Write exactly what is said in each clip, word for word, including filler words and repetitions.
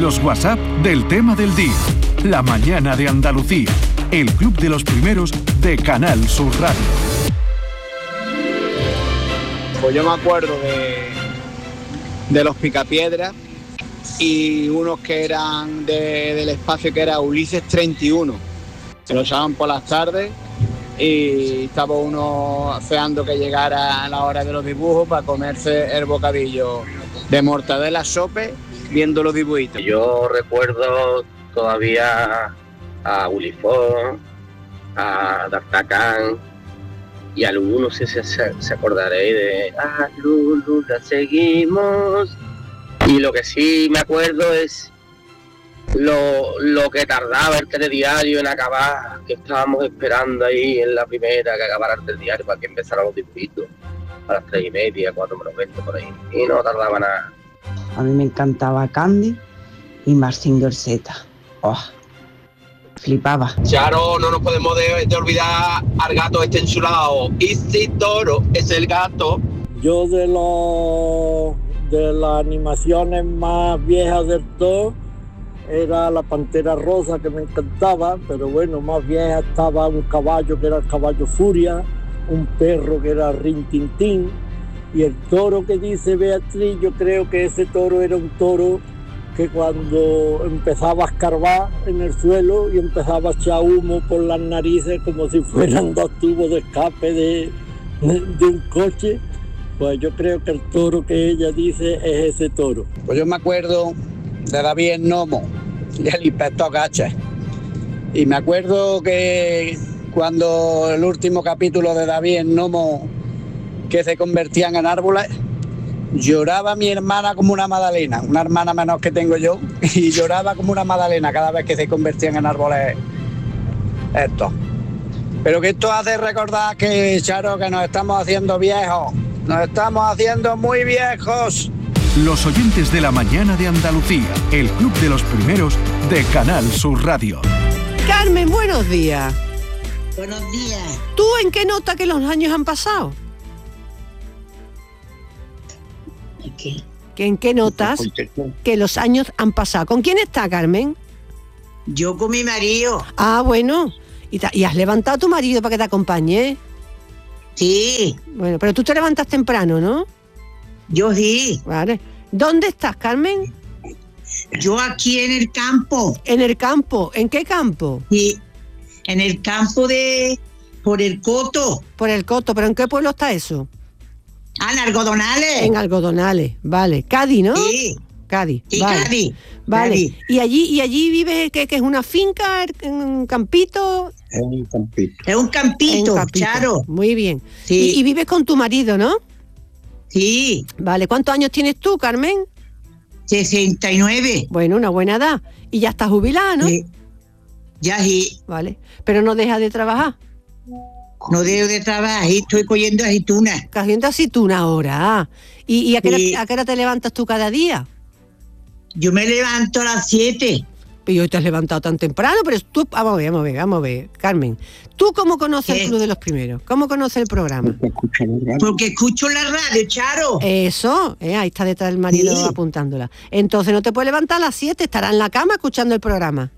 Los WhatsApp del tema del día. La mañana de Andalucía. El club de los primeros de Canal Sur Radio. Pues yo me acuerdo de, de los Picapiedras y unos que eran de, del espacio que era Ulises treinta y uno. Se lo echaban por las tardes y estaba uno esperando que llegara a la hora de los dibujos para comerse el bocadillo de mortadela sope viendo los dibujitos. Yo recuerdo todavía a Ulifón, a D'Artagnan y a Lulu, no sé si se, se acordaréis de ah, Lulu, la seguimos. Y lo que sí me acuerdo es lo, lo que tardaba el telediario en acabar, que estábamos esperando ahí en la primera que acabara el telediario para que empezaran los dibujitos a las tres y media, cuatro menos veinte por ahí, y no tardaba nada. A mí me encantaba Candy y Mazinger Z. Oh, flipaba. Charo, no nos podemos de, de olvidar al gato este enchulado. Isidoro es el gato. Yo de los de las animaciones más viejas del todo era la Pantera Rosa, que me encantaba, pero bueno, más vieja estaba un caballo que era el caballo Furia, un perro que era Rin Tin Tin, y el toro que dice Beatriz, yo creo que ese toro era un toro que cuando empezaba a escarbar en el suelo y empezaba a echar humo por las narices como si fueran dos tubos de escape de, de un coche, pues yo creo que el toro que ella dice es ese toro. Pues yo me acuerdo de David el Nomo y el inspector Gacha. Y me acuerdo que cuando el último capítulo de David el Nomo, que se convertían en árboles, lloraba mi hermana como una magdalena, una hermana menor que tengo yo, y lloraba como una magdalena cada vez que se convertían en árboles estos. Pero que esto hace recordar que, Charo, que nos estamos haciendo viejos, nos estamos haciendo muy viejos. Los oyentes de la mañana de Andalucía, el club de los primeros de Canal Sur Radio. Carmen, buenos días. Buenos días. ¿Tú en qué nota que los años han pasado? ¿Qué? ¿Que ¿En qué notas que los años han pasado? ¿Con quién está, Carmen? Yo con mi marido. Ah, bueno. ¿Y, te, y has levantado a tu marido para que te acompañe? Sí. Bueno, pero tú te levantas temprano, ¿no? Yo sí. Vale. ¿Dónde estás, Carmen? Yo aquí en el campo. ¿En el campo? ¿En qué campo? Sí. En el campo de... por el Coto. Por el Coto, ¿pero en qué pueblo está eso? Ah, en Algodonales. En Algodonales, vale. Cádiz, ¿no? Sí. Cádiz. Sí, vale. Cádiz. Vale. Cádiz. ¿Y allí y allí vive que, que es una finca, en un campito? Es un campito. Es un campito, campito. Charo. Muy bien. Sí. Y, y vives con tu marido, ¿no? Sí. Vale. ¿Cuántos años tienes tú, Carmen? sesenta y nueve. Bueno, una buena edad. Y ya estás jubilada, ¿no? Sí. Ya sí. Vale. Pero no dejas de trabajar. No dejo de trabajar, estoy cogiendo aceitunas. Cogiendo aceituna ahora. ¿Y, y a, qué Sí. hora, a qué hora te levantas tú cada día? Yo me levanto a las siete. Pero hoy te has levantado tan temprano, pero tú... Vamos a ver, vamos a ver, vamos a ver, Carmen. ¿Tú cómo conoces ¿Qué? el Club de los Primeros? ¿Cómo conoces el programa? Porque escucho la radio, Charo. Eso, eh, ahí está detrás del marido Sí. apuntándola. Entonces no te puedes levantar a las siete, estarás en la cama escuchando el programa.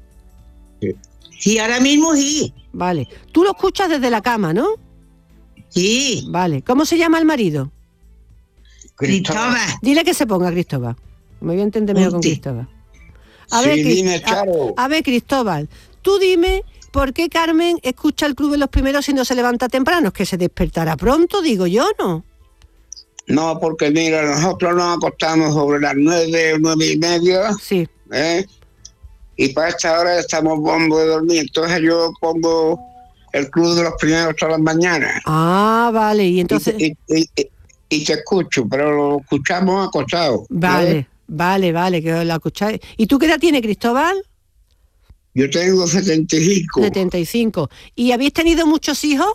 Sí, ahora mismo sí. Vale. Tú lo escuchas desde la cama, ¿no? Sí. Vale. ¿Cómo se llama el marido? Cristóbal. Dile que se ponga Cristóbal. Me voy a entender mejor con Ponte. Cristóbal. A Sí, ver, Cris- dime, Charo. a, a ver, Cristóbal, tú dime por qué Carmen escucha el Club de los Primeros si no se levanta temprano. Es que se despertará pronto, digo yo, ¿no? No, porque mira, nosotros nos acostamos sobre las nueve, nueve y media, Sí. ¿eh? Y para esta hora estamos bombo de dormir. Entonces yo pongo el Club de los Primeros todas las mañanas. Ah, vale, y entonces... Y, y- y- y te escucho, pero lo escuchamos acostados. ¿eh? Vale, vale, vale, que la escucháis. ¿Y tú qué edad tienes, Cristóbal? Yo tengo setenta y cinco. setenta y cinco. ¿Y habéis tenido muchos hijos?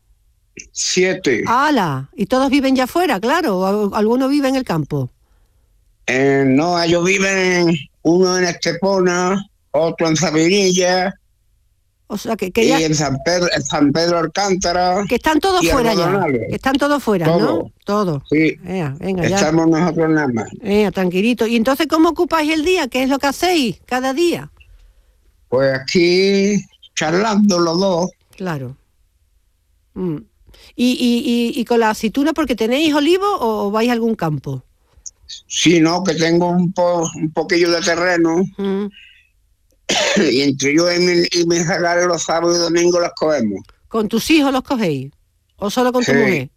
Siete. ¡Hala! ¿Y todos viven ya afuera, claro? ¿O alguno vive en el campo? Eh, no, ellos viven uno en Estepona, otro en Sabinilla O sea, que, que y ya... en San Pedro, en San Pedro Alcántara. Que están todos y fuera ya. Rodonales. Que están todos fuera, Todo. ¿no? Todos. Sí. Ea, venga, ya. Estamos nosotros nada más. Ea, tranquilito. ¿Y entonces cómo ocupáis el día? ¿Qué es lo que hacéis cada día? Pues aquí charlando los dos. Claro. Mm. ¿Y, y, y, y con la aceituna porque tenéis olivo o vais a algún campo? Sí, no, que tengo un, po, un poquillo de terreno. Mm. Y entre yo y, mi, y mis regalos los sábados y domingos los cogemos. ¿Con tus hijos los cogéis? ¿O solo con tu Sí. mujer?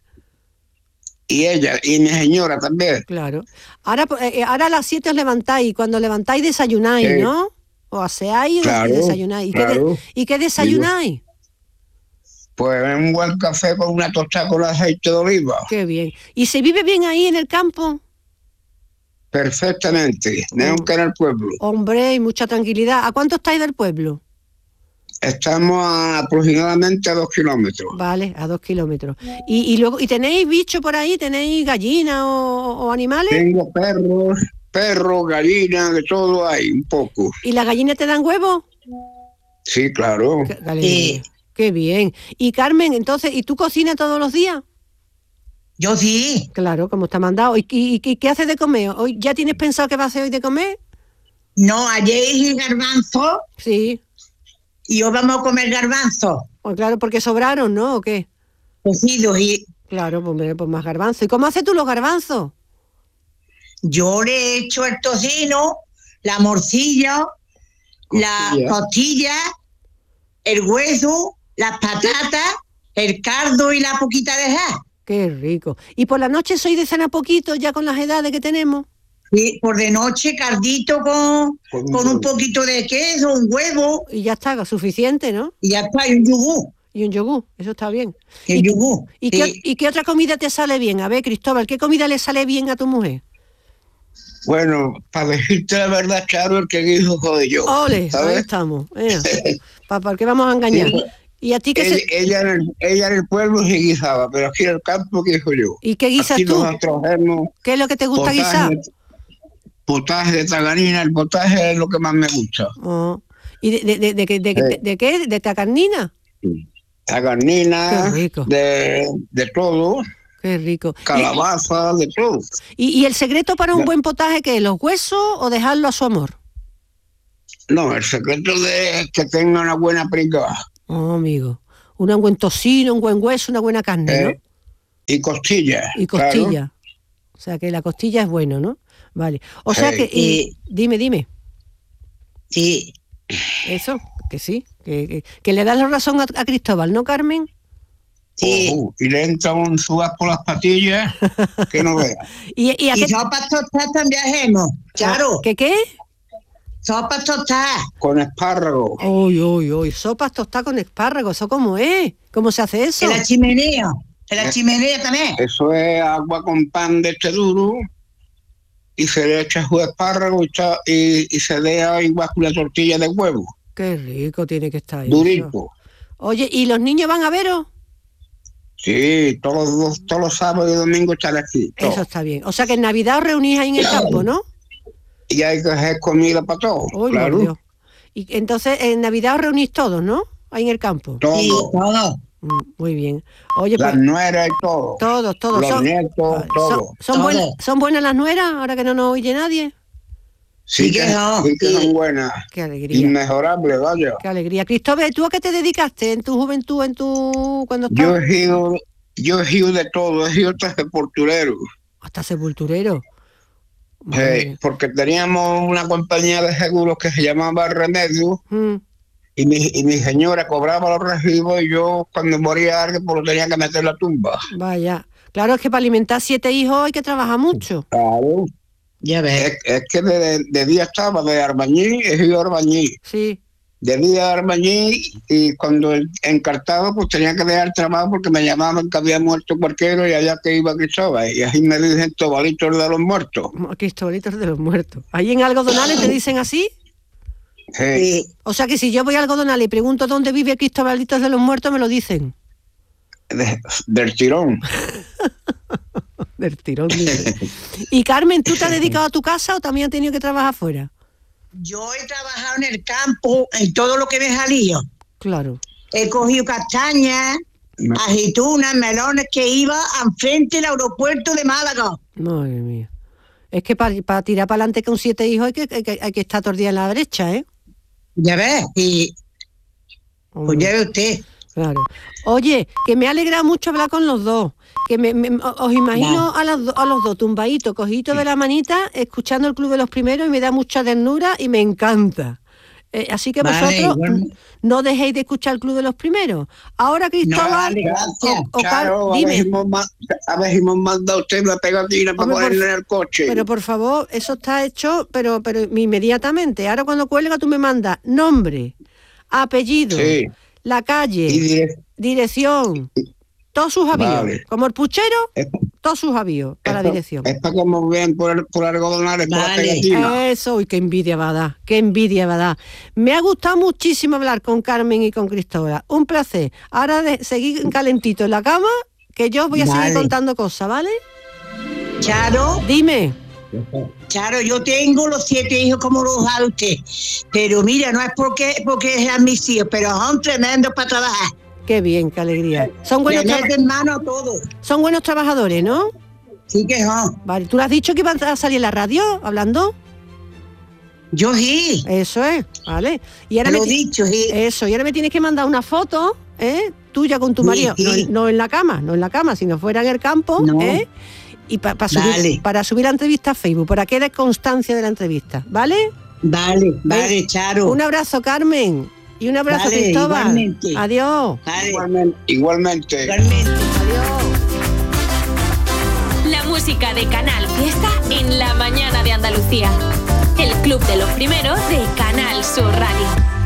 Y ella, y mi señora también. Claro. Ahora, eh, ahora a las siete os levantáis y cuando levantáis desayunáis, Sí. ¿no? O aseáis Claro, y desayunáis. ¿Y, qué, claro. de- ¿Y qué desayunáis? Pues un buen café con una tostada con aceite de oliva. Qué bien. ¿Y se vive bien ahí en el campo? Perfectamente. Tenemos que ir al pueblo. Hombre, y mucha tranquilidad. ¿A cuánto estáis del pueblo? Estamos a aproximadamente a dos kilómetros. Vale, a dos kilómetros. ¿Y, y luego y tenéis bichos por ahí? ¿Tenéis gallinas o, o animales? Tengo perros, perros, gallinas, de todo hay, un poco. ¿Y las gallinas te dan huevos? Sí, claro. Qué, qué alegría. Qué bien. Y Carmen, entonces, ¿y tú cocinas todos los días? Yo sí. Claro, como está mandado. ¿Y, y, y qué haces de comer? ¿Hoy ya tienes pensado qué vas a hacer hoy de comer? No, ayer hice garbanzo Sí. y hoy vamos a comer garbanzo. Pues claro, porque sobraron, ¿no? ¿O qué? Cocidos y Claro, pues, hombre, pues más garbanzo. ¿Y cómo haces tú los garbanzos? yo le he hecho el tocino, la morcilla, la Costilla. costilla, el hueso, las patatas, el caldo y la poquita de jaz. Qué rico. ¿Y por la noche sois de cena poquito ya con las edades que tenemos? Y por de noche caldito con, Con un con un huevo. poquito de queso, un huevo Y ya está, suficiente, ¿no? y ya está, y un yogur. Y un yogur, eso está bien. El ¿Y, yogur. y qué, Sí. ¿Y qué otra comida te sale bien? A ver, Cristóbal, ¿qué comida le sale bien a tu mujer? Bueno, para decirte la verdad, Charo, el que dijo soy yo. Ole, ahí ¿sabes? estamos. ¿Para qué vamos a engañar? Sí. ¿Y a ti qué Ella, se... ella, en el, ella en el pueblo se guisaba, pero aquí en el campo guiso yo. ¿Y qué guisas Aquí tú? nosotros hacemos ¿Qué es lo que te gusta guisar? potaje, potaje de tagarina, el potaje es lo que más me gusta. Oh. ¿Y de, de, de, de, de, de- Sí. de- de qué? ¿De tacarnina? Tagarnina, Qué rico. de, de todo, Qué rico. ¿Y, calabaza, de todo. y, y el secreto para un No. buen potaje qué es? ¿Los huesos o dejarlo a su amor? No, el secreto de que tenga una buena pringada. Oh, amigo. Un buen tocino, un buen hueso, una buena carne, ¿no? Eh, y costilla. Y claro. costilla. O sea que la costilla es bueno, ¿no? Vale. O sea Sí. que... y- dime, dime. Sí, Eso, que sí. Que, que, que le das la razón a, a Cristóbal, ¿no, Carmen? sí. Ojo, y le entra un sudaz por las patillas que no vea. ¿Y, y a Y qué... sopas tostadas también hacemos. Claro, ¿Qué qué? sopas tostadas. Con espárrago. Uy, uy, uy. Sopas tostadas con espárragos. ¿Eso cómo es? ¿Cómo se hace eso? En la chimenea. En la Eh. chimenea también. Eso es agua con pan de este duro y se le echa su espárrago y, está- y, y se deja igual que una tortilla de huevo, Qué rico tiene que estar eso. durito. Oye, ¿y los niños van a veros? Sí, todos los, todos los sábados y domingos están aquí. todos. Eso está bien. O sea que en Navidad os reunís ahí en el campo, ¿no? Y hay que hacer comida para todos. Uy, claro. por Dios. Y entonces en Navidad os reunís todos, ¿no? Ahí en el campo. Todos, Sí, todo. Mm, muy bien. Oye, las pues nueras y todo. todos, todos. Los son, nietos, son, todo. son Todo. buenas, ¿Son buenas las nueras ahora que no nos oye nadie? Sí, Sí que, que no, sí que sí. son buenas. Qué alegría. Inmejorables, vaya. Qué alegría. Cristóbal, ¿tú a qué te dedicaste en tu juventud, en tu cuando Yo estabas? he ido, yo he ido de todo, he ido hasta sepulturero. Hasta sepulturero. Sí, Madre mía. porque teníamos una compañía de seguros que se llamaba Remedio Mm, y mi, y mi señora cobraba los recibos y yo cuando moría alguien pues lo tenía que meter en la tumba. vaya. Claro, es que para alimentar siete hijos hay que trabajar mucho. Claro. Ya ves. Es, es que de, de día estaba de Arbañí, he ido a Arbañí. Sí. De día a Arbañí y cuando el- encartado pues tenía que dejar trabajo porque me llamaban que había muerto cualquiera y allá que iba Cristóbal. Y así me dicen Tobalitos de los muertos. Cristobalitos de los muertos. Ahí en Algodonales te dicen así. Sí. Sí. O sea que si yo voy a Algodonales y pregunto dónde vive Cristobalitos de los muertos, me lo dicen. De- del tirón. Del tirón. dice. Y Carmen, ¿tú te has dedicado a tu casa o también has tenido que trabajar fuera? Yo he trabajado en el campo, en todo lo que me salía. Claro. He cogido castañas, No. aceitunas, melones, que iba enfrente del aeropuerto de Málaga. Madre mía. Es que para pa tirar para adelante con siete hijos hay que, hay que, hay que estar todo el día en la brecha, ¿eh? Ya ves, y pues Hombre, ya ve usted. claro. Oye, que me ha alegrado mucho hablar con los dos. Que me, me- os imagino a, las do- a los dos tumbaditos, cogiditos de la manita, escuchando el Club de los Primeros, y me da mucha ternura y me encanta. Eh, así que Vale, vosotros igual- no dejéis de escuchar el Club de los Primeros. Ahora, Cristóbal, vale, gracias. o- o Car- Claro, a ver, si dime. hemos ma- a ver si hemos mandado a usted una pegatina para Hombre, por ponerle fa- en el coche. Pero por favor, eso está hecho, pero, pero inmediatamente. Ahora cuando cuelga tú me mandas nombre, apellido, Sí. la calle, Y dire- dirección, todos sus avíos. Vale. Como el puchero, es, todos sus avíos para la es pa- dirección. es para que me vean por, por algodonares con la Vale. pegatina. Eso, uy, qué envidia va a dar, qué envidia va a dar. Me ha gustado muchísimo hablar con Carmen y con Cristóbal. Un placer. Ahora de seguir calentito en la cama, que yo os voy a seguir Vale. contando cosas, ¿vale? Charo, Dime. Charo, yo tengo los siete hijos como los sabe usted. Pero mira, no es porque, porque sean mis hijos, pero son tremendos para trabajar. Qué bien, qué alegría. Son buenos, Le traba- meten mano a todo. son buenos trabajadores, ¿no? Sí que son. Vale, ¿tú le has dicho que iban a salir en la radio hablando? Yo sí, Eso es, ¿vale? Y ahora te lo me he ti- dicho, sí. Eso, y ahora me tienes que mandar una foto, ¿eh? Tuya con tu Sí, marido, sí. no, en- no en la cama, no en la cama, sino fuera en el campo, No. ¿eh? Y pa- pa subir, Vale. para subir la entrevista a Facebook, para que dé constancia de la entrevista, ¿vale? Vale, vale, Charo. Un abrazo, Carmen, y un abrazo, Vale, Cristóbal. igualmente. Adiós. Vale, Igualmente. Igualmente. igualmente. Adiós. La música de Canal Fiesta en la mañana de Andalucía. El Club de los Primeros de Canal Sur Radio.